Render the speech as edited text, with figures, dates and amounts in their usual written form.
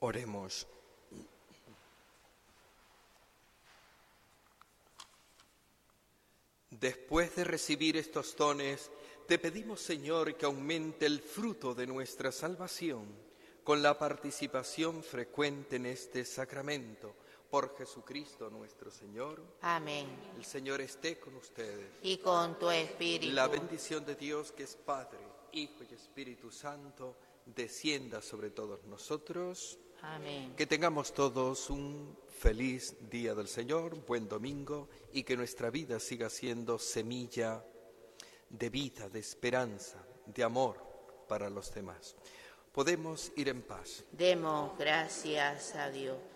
Oremos. Después de recibir estos dones, te pedimos, Señor, que aumente el fruto de nuestra salvación con la participación frecuente en este sacramento. Por Jesucristo nuestro Señor. Amén. El Señor esté con ustedes. Y con tu espíritu. La bendición de Dios, que es Padre, Hijo y Espíritu Santo, descienda sobre todos nosotros. Amén. Que tengamos todos un feliz día del Señor, buen domingo, y que nuestra vida siga siendo semilla de vida, de esperanza, de amor para los demás. Podemos ir en paz. Demos gracias a Dios.